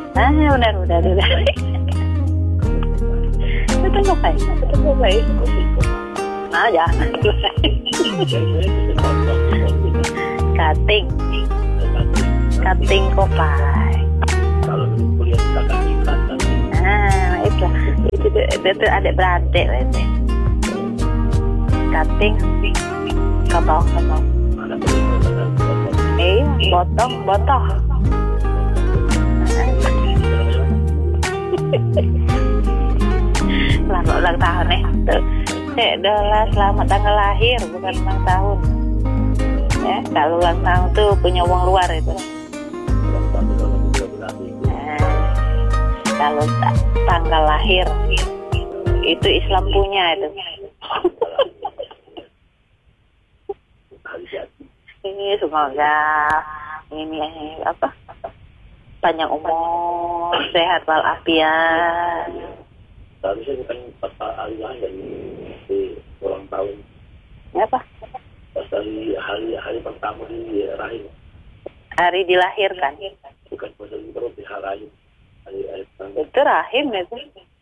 Udah. Betul baik. Nah, jangan. Cutting kopai. Kalau kuliah kakak ikan Itu adik beradik lah itu. Cutting kotong. mana Botong. Selamat ulang tahun tuh. Adalah selamat tanggal lahir, bukan ulang tahun. Ya, kalau ulang tahun tuh punya uang luar itu. Kalau tanggal lahir itu Islam punya itu. Ini semoga ini panjang umur, sehat walafiat. Seharusnya bukan pas hari lahir di ulang tahun. Apa? Pas hari pertama di rahim. Hari dilahirkan. Bukan pas terus di hari pertama. Itu rahim itu.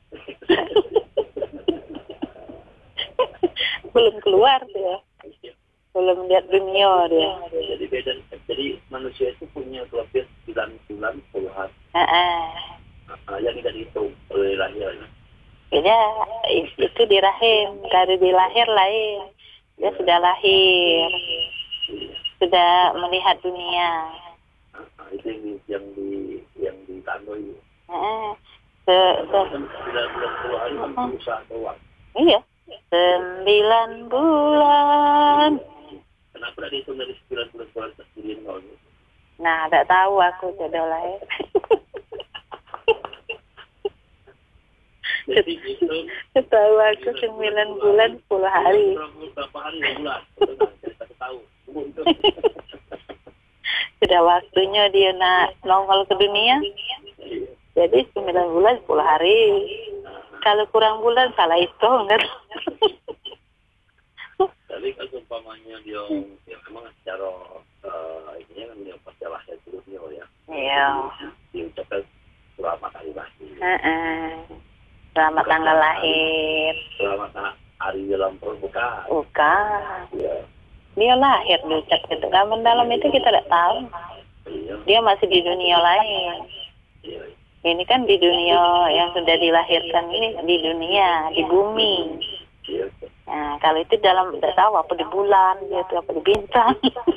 Belum keluar dia. Belum lihat dunia dia. Jadi beda. Jadi manusia itu punya kelebihan 9 bulan 10 hari. Yang tidak dihitung oleh lahirnya. Ya, itu di rahim. Dari dilahir lain. Dia sudah lahir. Sudah melihat dunia. Itu yang ditandai. Sudah 9 hari berusaha doang. Iya. 9 bulan. Kenapa tidak dihitung dari 9 bulan sendiri nol? Nah, tak tahu aku sudah lahir. Jadi itu Tahu aku 9 bulan 10 hari. Berapa hari bulan? Kita tahu. Sudah waktunya dia nongol ke dunia. Jadi 9 bulan 10 hari. Kalau kurang bulan salah hitung kan. Tapi kalau umpamanya dia memang secara ini kan dia pasti lahir dulu dia ya. Iya. Diucapkan selamat hari lahir. Selamat tanggal lahir. Selamat hari dalam permukaan. Bukan. Ya. Dia lahir diucap gitu. Kalau mendalam itu kita tidak tahu. Iya. Dia masih di dunia lain. Iya. Ini kan di dunia yang sudah dilahirkan ini di dunia, di bumi. Iya. Nah, kalau itu dalam tidak tahu apa di bulan, gitu apa di bintang.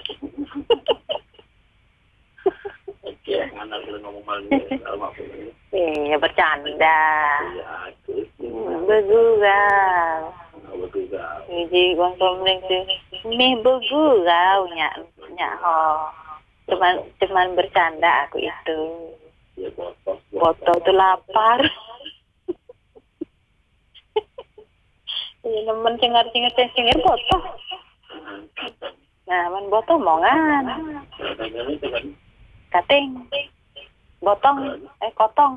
Oke, mana kita ngomong malu apa ini? Iya, bercanda. Iya, aku. Begurau. Begurau. Jadi orang komplain sih, meh begurau nyak ho. Cuman bercanda aku itu. Ya botol. Botol tuh lapar. Ini nemen cengar botol. Nah, men botol mongan. Kating. Botong, kotong.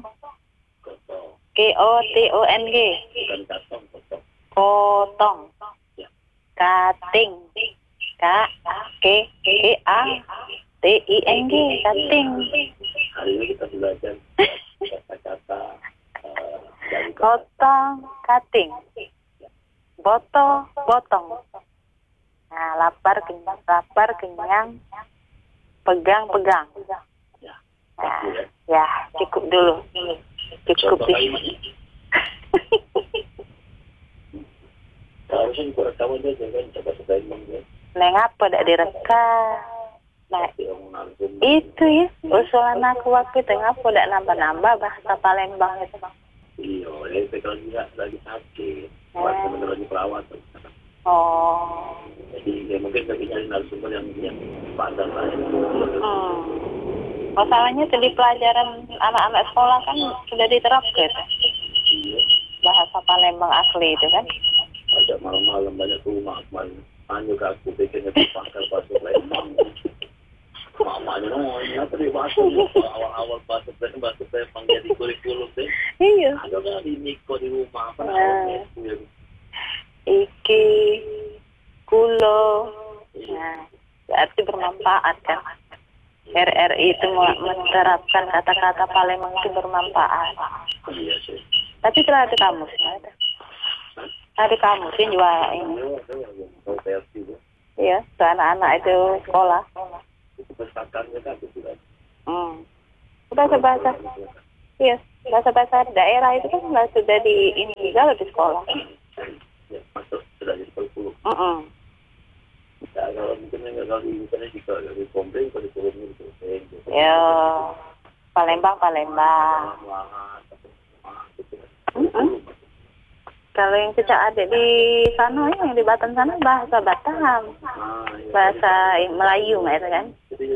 KOTONG. Bukan katong, kotong. Kotong. Kating. KATING. Kating. Hari ini kita belajar kata-kata Kotong, kating. Botong. Nah, lapar kenyang. Pegang. Nah, ya, cukup dulu. Cukup di. Harusnya kurang dia jangan coba sebaiknya. Neng apa dak direkam? Nah, itu ya usulan aku waktu itu ngapa dak nambah bahasa Palembang itu. Iya, kalau lagi sakit, waktu lagi perawatan. Oh. Jadi ya mungkin kita cari narasumber yang pandang lah. Masalahnya tuh di pelajaran anak-anak sekolah kan sudah diterapkan. Iya. Bahasa Palembang asli itu kan. Ada malam-malam banyak rumah kemarin. Juga aku bikinnya pakai bahasa Palembang. Mamanya apa dia bahasa awal-awal bahasa Palembang jadi kurikulum deh. Iya. Ada nggak di Niko di rumah apa? Iki, kulo, nah, berarti bermanfaat kan. RRI itu diterapkan kata-kata Palembang itu bermanfaat. Iya sih. Tapi telah ada kamusnya. Ada kamusnya juga ini. Tahu versi itu. Iya, ke anak-anak itu sekolah. Itu pesakannya kan itu kan. Bahasa-bahasa. Iya, bahasa-bahasa daerah itu kan sudah di ini kalau di sekolah. Ya, masuk sudah di sekolah. Ya, kalau mungkin kalau di misalnya jika dari komplain kalau turunnya gitu. Ya, Palembang. Kalau yang cicak adik di sana, yang di Batam sana bahasa Batam, bahasa Melayu itu kan.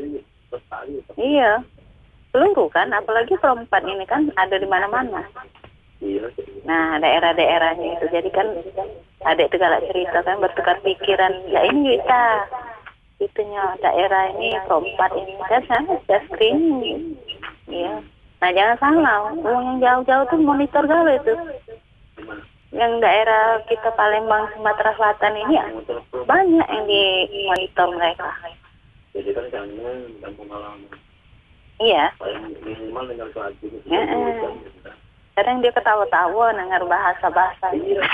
Iya, seluruh kan, apalagi perempat ini kan ada di mana-mana. Nah, daerah-daerahnya itu, jadi kan adik itu galak cerita kan, bertukar pikiran. Ya ini kita, itunya daerah ini perempat ini kan sana sudah screening. Iya. Nah jangan salah, yang jauh-jauh tuh monitor galau itu. Yang daerah kita Palembang Sumatera Selatan ini banyak yang di monitor mereka. Jadi kan jangan pengalaman. Iya. Minimal dengan kelanjutan. Kadang dia ketawa-tawa dengar bahasa-bahasa.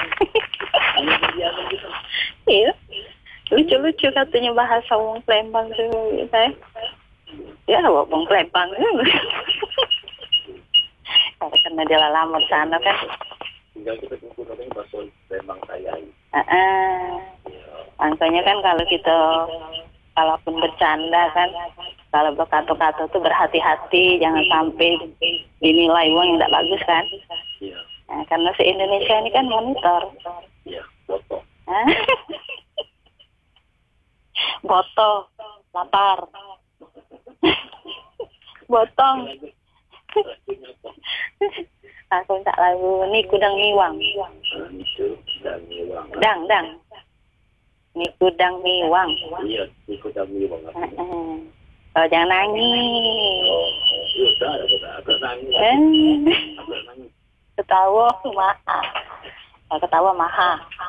Iya. Lucu-lucu katanya bahasa wong Palembang tuh, ya wong Palembang. Karena dia lama di sana kan. Tinggal kita kumpulkan bahasa Palembang saya. Makanya kan kalau kita kalaupun bercanda kan, kalau berkata-kata tuh berhati-hati, jangan sampai dinilai uang yang tidak bagus kan. Iya. Nah, karena se-Indonesia ini kan monitor. Iya, foto. Boto, lapar, botong. Aku tak lagu ni kudang miwang. Dang. Ni kudang miwang. Iya, ni kudang miwang. Oh, jangan nangis. Udah nangis. Ketawa maha. Ketawa maha.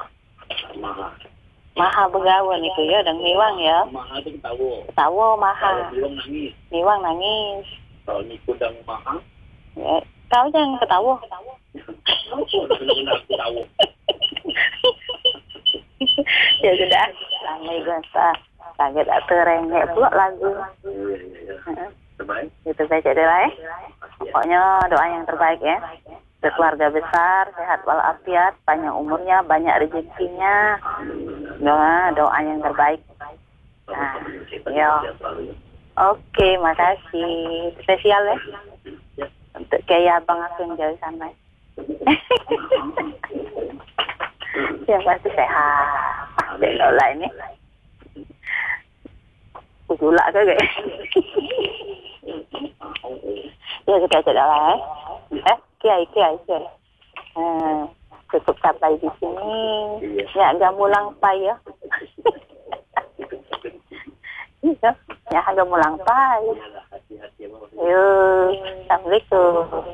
Maha begawan itu ya, dan miwang ya. Maha itu ketawa. Ketawa maha. Miwang nangis. Miwang nangis. Kalau ni kudang maha. Ya, kau jangan ketawa. Ya sudah, lama gasa. Kaget atau rengek pula lagu. Terbaik. Itu baca doa ya. Pokoknya doa yang terbaik ya. Keluarga besar, sehat walafiat, panjang umurnya, banyak rezekinya. Doa yang terbaik. Nah, ya. Oke, makasih. Spesial ya. Untuk kayak abang aku yang jauh sana. Ya pasti sehat. Lola ini. Ujulak ke kayak. Ya kita coba lah. Kiai. Cukup sampai di sini. Ya gamulang pai ya. Ya gamulang pai. Yuk, assalamualaikum.